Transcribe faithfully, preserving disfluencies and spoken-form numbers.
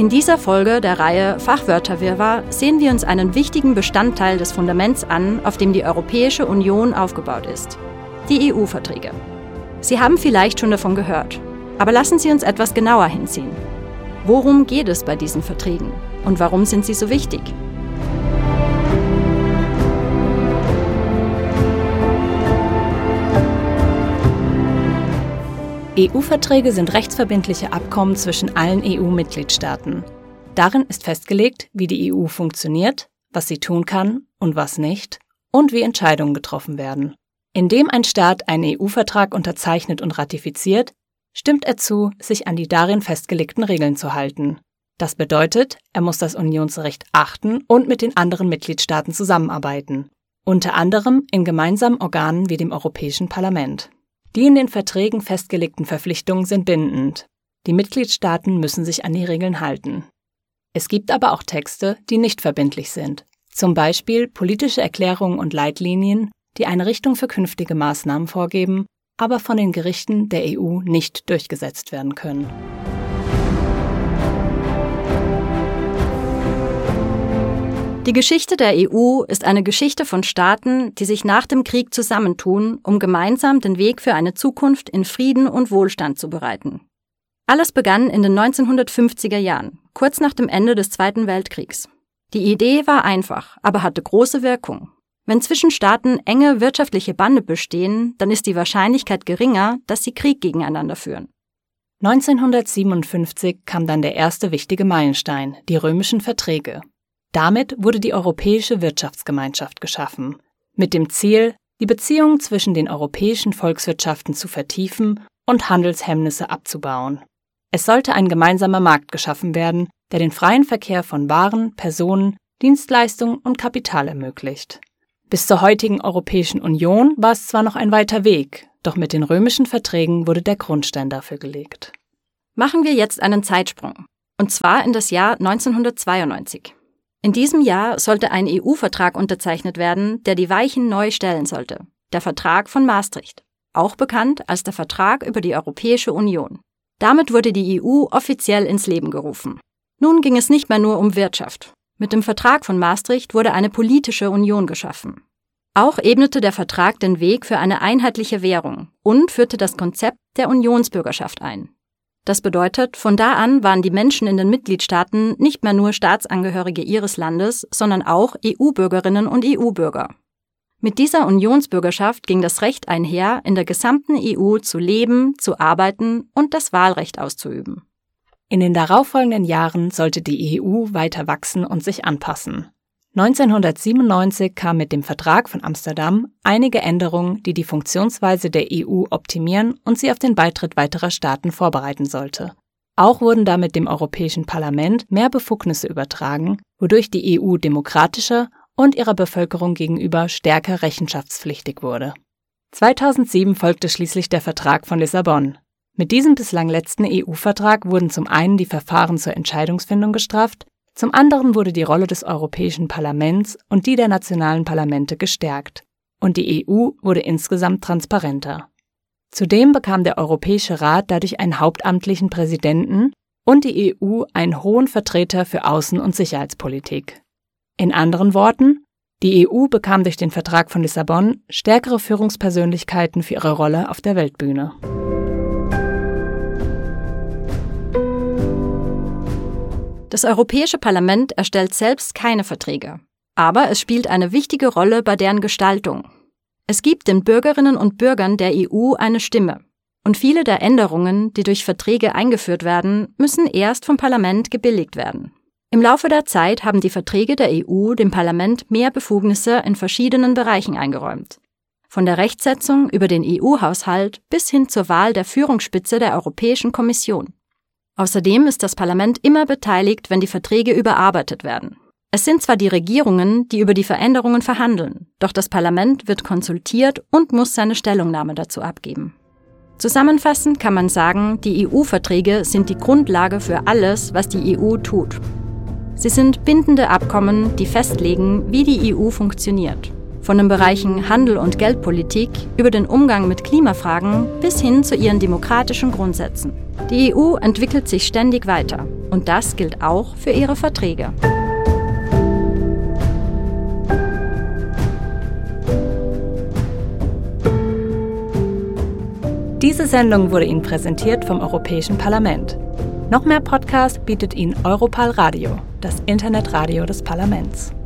In dieser Folge der Reihe Fachwörterwirrwarr sehen wir uns einen wichtigen Bestandteil des Fundaments an, auf dem die Europäische Union aufgebaut ist: die E U-Verträge. Sie haben vielleicht schon davon gehört, aber lassen Sie uns etwas genauer hinziehen. Worum geht es bei diesen Verträgen und warum sind sie so wichtig? E U-Verträge sind rechtsverbindliche Abkommen zwischen allen E U-Mitgliedstaaten. Darin ist festgelegt, wie die E U funktioniert, was sie tun kann und was nicht und wie Entscheidungen getroffen werden. Indem ein Staat einen E U-Vertrag unterzeichnet und ratifiziert, stimmt er zu, sich an die darin festgelegten Regeln zu halten. Das bedeutet, er muss das Unionsrecht achten und mit den anderen Mitgliedstaaten zusammenarbeiten, unter anderem in gemeinsamen Organen wie dem Europäischen Parlament. Die in den Verträgen festgelegten Verpflichtungen sind bindend. Die Mitgliedstaaten müssen sich an die Regeln halten. Es gibt aber auch Texte, die nicht verbindlich sind. Zum Beispiel politische Erklärungen und Leitlinien, die eine Richtung für künftige Maßnahmen vorgeben, aber von den Gerichten der E U nicht durchgesetzt werden können. Die Geschichte der E U ist eine Geschichte von Staaten, die sich nach dem Krieg zusammentun, um gemeinsam den Weg für eine Zukunft in Frieden und Wohlstand zu bereiten. Alles begann in den neunzehnhundertfünfziger Jahren, kurz nach dem Ende des Zweiten Weltkriegs. Die Idee war einfach, aber hatte große Wirkung. Wenn zwischen Staaten enge wirtschaftliche Bande bestehen, dann ist die Wahrscheinlichkeit geringer, dass sie Krieg gegeneinander führen. neunzehnhundertsiebenundfünfzig kam dann der erste wichtige Meilenstein, die Römischen Verträge. Damit wurde die Europäische Wirtschaftsgemeinschaft geschaffen, mit dem Ziel, die Beziehungen zwischen den europäischen Volkswirtschaften zu vertiefen und Handelshemmnisse abzubauen. Es sollte ein gemeinsamer Markt geschaffen werden, der den freien Verkehr von Waren, Personen, Dienstleistungen und Kapital ermöglicht. Bis zur heutigen Europäischen Union war es zwar noch ein weiter Weg, doch mit den Römischen Verträgen wurde der Grundstein dafür gelegt. Machen wir jetzt einen Zeitsprung, und zwar in das Jahr neunzehnhundertzweiundneunzig. In diesem Jahr sollte ein E U-Vertrag unterzeichnet werden, der die Weichen neu stellen sollte: der Vertrag von Maastricht, auch bekannt als der Vertrag über die Europäische Union. Damit wurde die E U offiziell ins Leben gerufen. Nun ging es nicht mehr nur um Wirtschaft. Mit dem Vertrag von Maastricht wurde eine politische Union geschaffen. Auch ebnete der Vertrag den Weg für eine einheitliche Währung und führte das Konzept der Unionsbürgerschaft ein. Das bedeutet, von da an waren die Menschen in den Mitgliedstaaten nicht mehr nur Staatsangehörige ihres Landes, sondern auch E U-Bürgerinnen und E U-Bürger. Mit dieser Unionsbürgerschaft ging das Recht einher, in der gesamten E U zu leben, zu arbeiten und das Wahlrecht auszuüben. In den darauffolgenden Jahren sollte die E U weiter wachsen und sich anpassen. neunzehnhundertsiebenundneunzig kam mit dem Vertrag von Amsterdam einige Änderungen, die die Funktionsweise der E U optimieren und sie auf den Beitritt weiterer Staaten vorbereiten sollte. Auch wurden damit dem Europäischen Parlament mehr Befugnisse übertragen, wodurch die E U demokratischer und ihrer Bevölkerung gegenüber stärker rechenschaftspflichtig wurde. zweitausendsieben folgte schließlich der Vertrag von Lissabon. Mit diesem bislang letzten E U-Vertrag wurden zum einen die Verfahren zur Entscheidungsfindung gestrafft, zum anderen wurde die Rolle des Europäischen Parlaments und die der nationalen Parlamente gestärkt und die E U wurde insgesamt transparenter. Zudem bekam der Europäische Rat dadurch einen hauptamtlichen Präsidenten und die E U einen hohen Vertreter für Außen- und Sicherheitspolitik. In anderen Worten, die E U bekam durch den Vertrag von Lissabon stärkere Führungspersönlichkeiten für ihre Rolle auf der Weltbühne. Das Europäische Parlament erstellt selbst keine Verträge, aber es spielt eine wichtige Rolle bei deren Gestaltung. Es gibt den Bürgerinnen und Bürgern der E U eine Stimme. Und viele der Änderungen, die durch Verträge eingeführt werden, müssen erst vom Parlament gebilligt werden. Im Laufe der Zeit haben die Verträge der E U dem Parlament mehr Befugnisse in verschiedenen Bereichen eingeräumt. Von der Rechtsetzung über den E U-Haushalt bis hin zur Wahl der Führungsspitze der Europäischen Kommission. Außerdem ist das Parlament immer beteiligt, wenn die Verträge überarbeitet werden. Es sind zwar die Regierungen, die über die Veränderungen verhandeln, doch das Parlament wird konsultiert und muss seine Stellungnahme dazu abgeben. Zusammenfassend kann man sagen, die E U-Verträge sind die Grundlage für alles, was die E U tut. Sie sind bindende Abkommen, die festlegen, wie die E U funktioniert. Von den Bereichen Handel und Geldpolitik über den Umgang mit Klimafragen bis hin zu ihren demokratischen Grundsätzen. Die E U entwickelt sich ständig weiter. Und das gilt auch für ihre Verträge. Diese Sendung wurde Ihnen präsentiert vom Europäischen Parlament. Noch mehr Podcasts bietet Ihnen Europal Radio, das Internetradio des Parlaments.